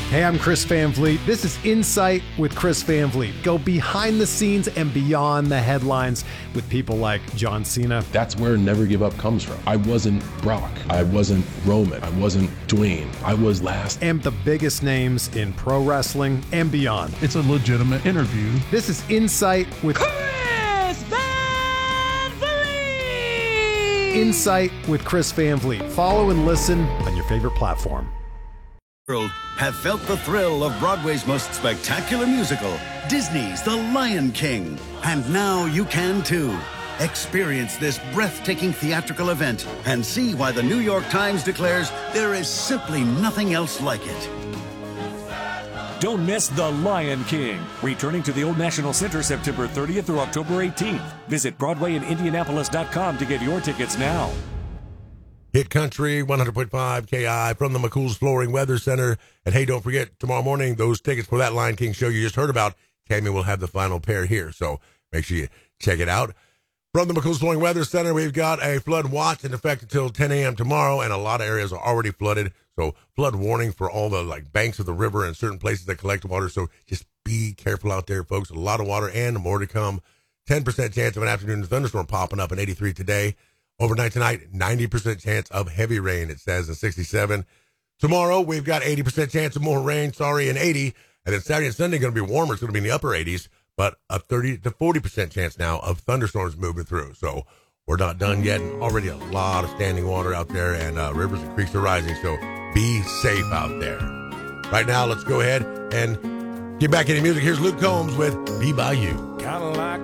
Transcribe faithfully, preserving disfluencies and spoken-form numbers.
Hey, I'm Chris Van Vliet. This is Insight with Chris Van Vliet. Go behind the scenes and beyond the headlines with people like John Cena. That's where Never Give Up comes from. I wasn't Brock. I wasn't Roman. I wasn't Dwayne. I was last. And the biggest names in pro wrestling and beyond. It's a legitimate interview. This is Insight with Chris Van Vliet. Insight with Chris Van Vliet. Follow and listen on your favorite platform. Have felt the thrill of Broadway's most spectacular musical, Disney's The Lion King. And now you can too. Experience this breathtaking theatrical event and see why the New York Times declares there is simply nothing else like it. Don't miss The Lion King, returning to the Old National Center September thirtieth through October eighteenth. Visit Broadway in Indianapolis dot com to get your tickets now. Hit Country, one hundred point five K I from the McCool's Flooring Weather Center. And hey, don't forget, tomorrow morning, those tickets for that Lion King show you just heard about, Tammy will have the final pair here. So make sure you check it out. From the McCool's Flooring Weather Center, we've got a flood watch in effect until ten a.m. tomorrow, and a lot of areas are already flooded. So flood warning for all the like banks of the river and certain places that collect water. So just be careful out there, folks. A lot of water and more to come. ten percent chance of an afternoon thunderstorm popping up in eighty-three today. Overnight tonight, ninety percent chance of heavy rain, it says, in sixty-seven. Tomorrow, we've got eighty percent chance of more rain, sorry, in eighty. And then Saturday and Sunday going to be warmer. It's going to be in the upper eighties, but a thirty to forty percent chance now of thunderstorms moving through. So we're not done yet. And already a lot of standing water out there, and uh, rivers and creeks are rising. So be safe out there. Right now, let's go ahead and get back into music. Here's Luke Combs with Be By You. Kinda like